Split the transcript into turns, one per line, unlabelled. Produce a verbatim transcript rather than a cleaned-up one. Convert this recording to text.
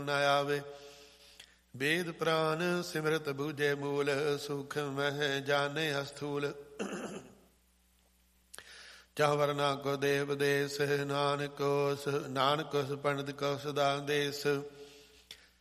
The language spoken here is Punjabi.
ਨ ਆਵੇ। ਵੇਦ ਪ੍ਰਾਨ ਸਿਮਰਤ ਬੂਝੇ ਮੂਲ, ਸੁਖ ਮਹਿ ਜਾਣੇ ਅਸਥੂਲ। ਚਾਹ ਵਰਨਾ ਕੋ ਦੇਵ ਦੇਸ, ਨਾਨਕ ਉਸ ਨਾਨਕ ਉਸ ਪੰਡਿਤ ਕੋ ਸਦਾ ਦੇਸ।